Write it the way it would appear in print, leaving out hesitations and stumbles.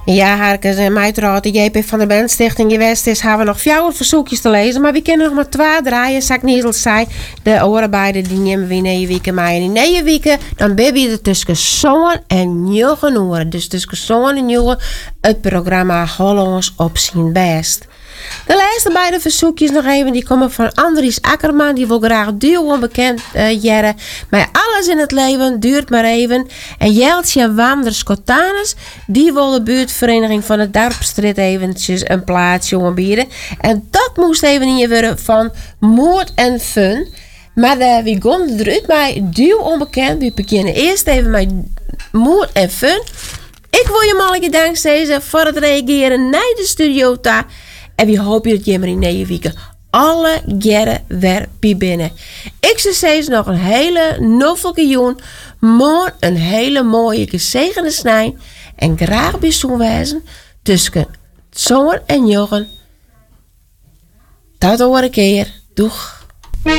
Ja, Harkes en mij trouwt de JP van de Bandstichting geweest is, hebben we nog 4 verzoekjes te lezen. Maar we kunnen nog maar 2 draaien, zoals ik niet al zei. De arbeiden die nemen we in 9 weken. Maar in 9 weken, dan ben je er tussen zo'n en 9 uur. Dus tussen zo'n en 9 het programma Hollands op zijn best. De laatste beide verzoekjes nog even, die komen van Andries Akkerman. Die wil graag duw onbekend jaren. Maar alles in het leven duurt maar even. En Jeltje Wanders Cotanus, die wil de buurtvereniging van het Darpstrit eventjes een plaatsje aanbieden. En dat moest even in je worden van moord en fun. Maar we gaan eruit met duw onbekend. We beginnen eerst even met moord en fun. Ik wil je mannelijke dank zeggen voor het reageren naar de studio daar. En we hopen dat je maar in 9 weken alle jaren weer bij binnen. Ik zou zeggen nog een hele noffelijke joen. Morgen een hele mooie gezegende snij. En graag bij zo'n wezen tussen zomer en joggen. Tot de keer. Doeg.